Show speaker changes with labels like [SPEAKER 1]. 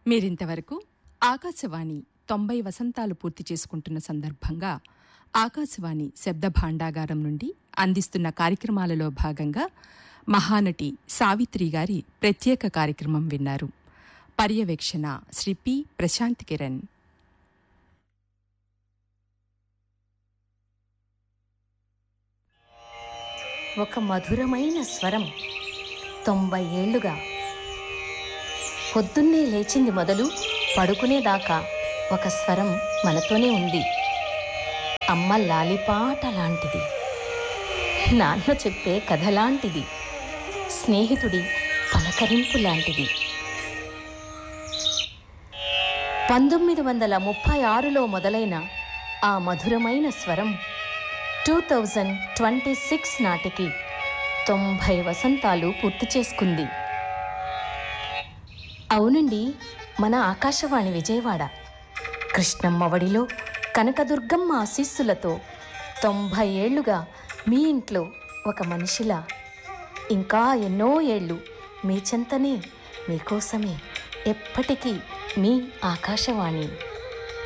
[SPEAKER 1] మీరింతవరకు ఆకాశవాణి 90 వసంతాలు పూర్తి చేసుకుంటున్న సందర్భంగా ఆకాశవాణి శబ్ద భాండాగారం నుండి అందిస్తున్న కార్యక్రమాలలో భాగంగా మహానటి సావిత్రి గారి ప్రత్యేక కార్యక్రమం విన్నారు. పర్యవేక్షణ శ్రీ పి. ప్రశాంత్ కిరణ్.
[SPEAKER 2] ఒక మధురమైన స్వరం 90 ఏళ్లుగా పొద్దున్నే లేచింది మొదలు పడుకునేదాకా ఒక స్వరం మనతోనే ఉంది. అమ్మ లాలిపాట లాంటిది, నాన్న చెప్పే కథ లాంటిది, స్నేహితుడి పలకరింపు లాంటిది. 1936లో మొదలైన ఆ మధురమైన స్వరం 2026 నాటికి 90 వసంతాలు పూర్తి చేసుకుంది. అవునండి, మన ఆకాశవాణి విజయవాడ కృష్ణమ్మ వడిలో కనకదుర్గమ్మ ఆశీస్సులతో 90 ఏళ్లుగా మీ ఇంట్లో ఒక మనిషిలా ఇంకా ఎన్నో ఏళ్ళు మీ చెంతనే, మీకోసమే, ఎప్పటికీ మీ ఆకాశవాణి.